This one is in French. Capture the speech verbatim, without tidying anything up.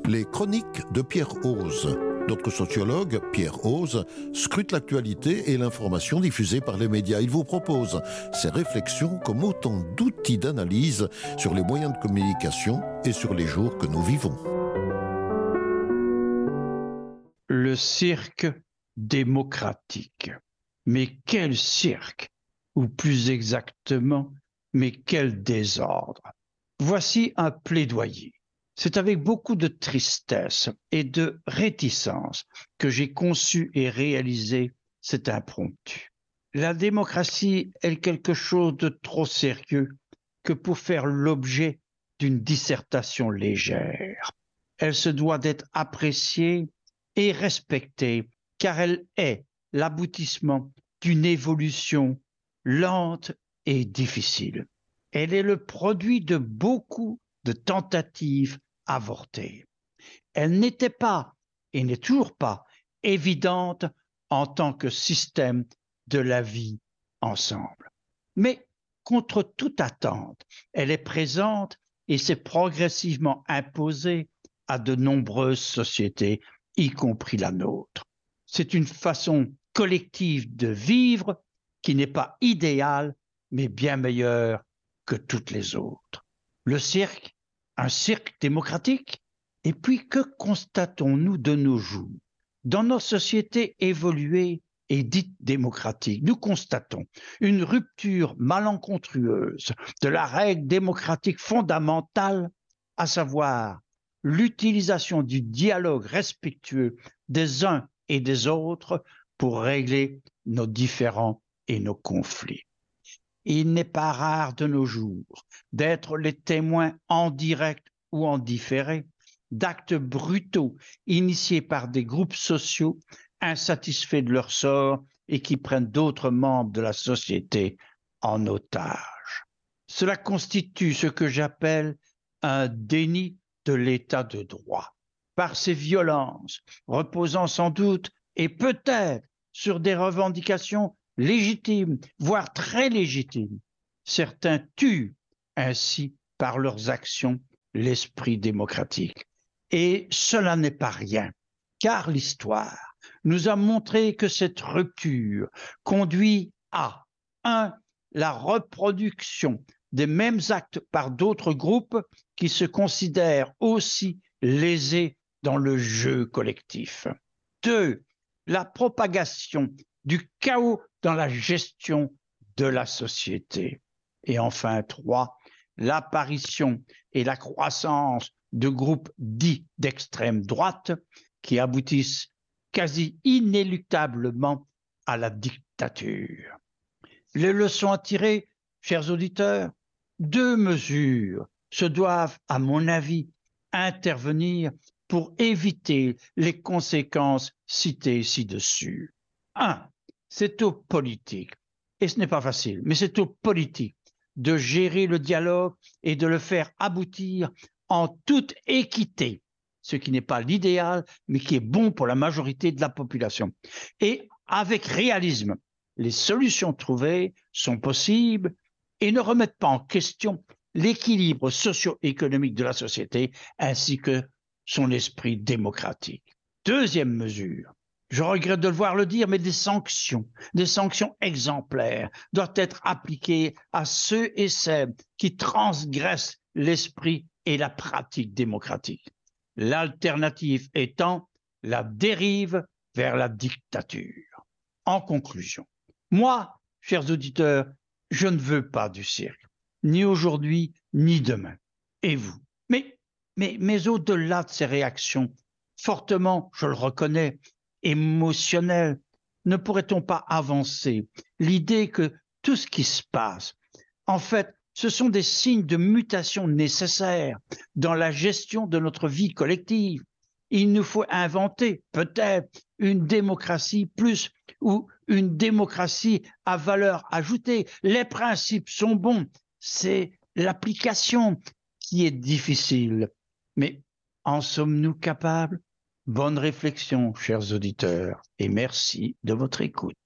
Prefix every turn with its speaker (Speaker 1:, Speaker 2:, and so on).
Speaker 1: Les chroniques de Pierre Hoze. Notre sociologue, Pierre Hoze, scrute l'actualité et l'information diffusée par les médias. Il vous propose ses réflexions comme autant d'outils d'analyse sur les moyens de communication et sur les jours que nous vivons.
Speaker 2: Le cirque démocratique. Mais quel cirque? Ou plus exactement, mais quel désordre? Voici un plaidoyer. C'est avec beaucoup de tristesse et de réticence que j'ai conçu et réalisé cet impromptu. La démocratie est quelque chose de trop sérieux que pour faire l'objet d'une dissertation légère. Elle se doit d'être appréciée et respectée car elle est l'aboutissement d'une évolution lente et difficile. Elle est le produit de beaucoup de tentatives avortées. Elle n'était pas, et n'est toujours pas, évidente en tant que système de la vie ensemble. Mais contre toute attente, elle est présente et s'est progressivement imposée à de nombreuses sociétés, y compris la nôtre. C'est une façon collective de vivre qui n'est pas idéale, mais bien meilleure que toutes les autres. Le cirque, un cirque démocratique? Et puis que constatons-nous de nos jours? Dans nos sociétés évoluées et dites démocratiques, nous constatons une rupture malencontreuse de la règle démocratique fondamentale, à savoir l'utilisation du dialogue respectueux des uns et des autres pour régler nos différends et nos conflits. Il n'est pas rare de nos jours d'être les témoins en direct ou en différé d'actes brutaux initiés par des groupes sociaux insatisfaits de leur sort et qui prennent d'autres membres de la société en otage. Cela constitue ce que j'appelle un déni de l'état de droit. Par ces violences, reposant sans doute et peut-être sur des revendications légitimes, voire très légitimes, certains tuent ainsi par leurs actions l'esprit démocratique. Et cela n'est pas rien, car l'histoire nous a montré que cette rupture conduit à un la reproduction des mêmes actes par d'autres groupes qui se considèrent aussi lésés dans le jeu collectif. Deux, la propagation du chaos dans la gestion de la société. Et enfin, trois, l'apparition et la croissance de groupes dits d'extrême droite qui aboutissent quasi inéluctablement à la dictature. Les leçons à tirer, chers auditeurs, deux mesures se doivent, à mon avis, intervenir pour éviter les conséquences citées ci-dessus. Un, c'est aux politiques, et ce n'est pas facile, mais c'est aux politiques de gérer le dialogue et de le faire aboutir en toute équité, ce qui n'est pas l'idéal, mais qui est bon pour la majorité de la population. Et avec réalisme, les solutions trouvées sont possibles et ne remettent pas en question l'équilibre socio-économique de la société ainsi que son esprit démocratique. Deuxième mesure, je regrette de devoir le dire, mais des sanctions, des sanctions exemplaires doivent être appliquées à ceux et celles qui transgressent l'esprit et la pratique démocratique. L'alternative étant la dérive vers la dictature. En conclusion, moi, chers auditeurs, je ne veux pas du cirque, ni aujourd'hui, ni demain. Et vous? Mais, mais, mais au-delà de ces réactions, fortement, je le reconnais, émotionnelles, ne pourrait-on pas avancer l'idée que tout ce qui se passe, en fait, ce sont des signes de mutation nécessaires dans la gestion de notre vie collective. Il nous faut inventer peut-être une démocratie plus ou une démocratie à valeur ajoutée. Les principes sont bons, c'est l'application qui est difficile. Mais en sommes-nous capables? Bonne réflexion, chers auditeurs, et merci de votre écoute.